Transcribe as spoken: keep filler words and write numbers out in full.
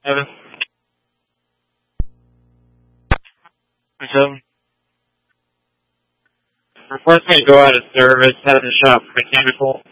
Evan. So, reports may go out of service, having a shop mechanical.